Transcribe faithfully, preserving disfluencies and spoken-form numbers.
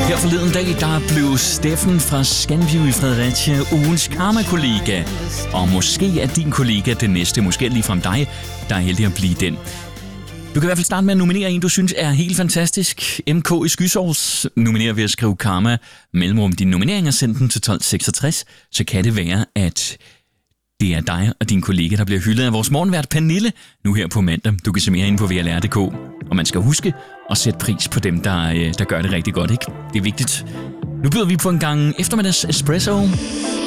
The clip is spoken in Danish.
Her forleden dag, der blev Steffen fra Scanview i Fredericia ugens karma-kollega. Og måske er din kollega den næste, måske ligefrem dig, der er heldig at blive den. Du kan i hvert fald starte med at nominere en, du synes er helt fantastisk. M K i Skysovs nominerer ved at skrive karma mellemrum din nominering og sende den til tolv seksogtres. Så kan det være, at det er dig og din kollega, der bliver hyldet af vores morgenvært Pernille nu her på mandag. Du kan se mere inde på V L R punktum d k. Og man skal huske at sætte pris på dem, der, der gør det rigtig godt, ikke? Det er vigtigt. Nu byder vi på en gang eftermiddags espresso.